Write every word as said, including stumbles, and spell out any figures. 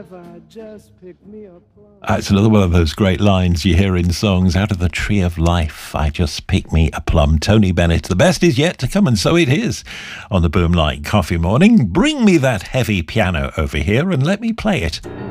Uh, it's another one of those great lines you hear in songs. Out of the tree of life, I just pick me a plum. Tony Bennett, the best is yet to come, and so it is. On the Boomlight Coffee Morning, bring me that heavy piano over here and let me play it.